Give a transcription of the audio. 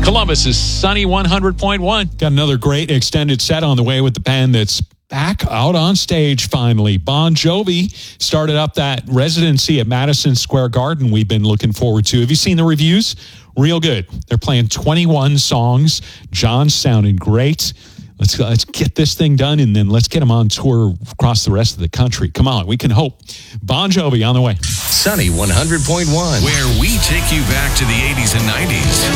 Columbus is Sunny 100.1. Got another great extended set on the way with the band that's back out on stage finally. Bon Jovi started up that residency at Madison Square Garden we've been looking forward to. Have you seen the reviews? Real good. They're playing 21 songs. John's sounding great. Let's get this thing done, and then let's get them on tour across the rest of the country. Come on, we can hope. Bon Jovi on the way. Sunny 100.1, where we take you back to the 80s and 90s.